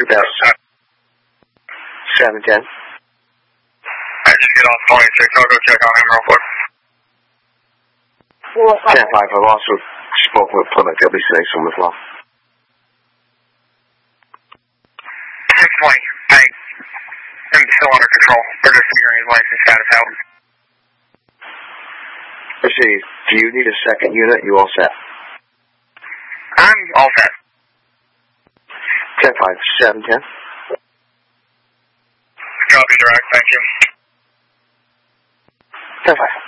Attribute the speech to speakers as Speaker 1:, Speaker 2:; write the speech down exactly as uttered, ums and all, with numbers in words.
Speaker 1: two thousand. seven ten.
Speaker 2: I just get off twenty-six. I'll go check on him real quick.
Speaker 1: ten five, I've also spoken with Plymouth. They'll be safe soon as well.
Speaker 2: six twenty. I am still under control. We're just figuring his license status out.
Speaker 1: Let's see. Do you need a second unit? You all set?
Speaker 2: I'm all set.
Speaker 1: ten five, seven ten.
Speaker 2: Copy direct. Thank you.
Speaker 1: ten five.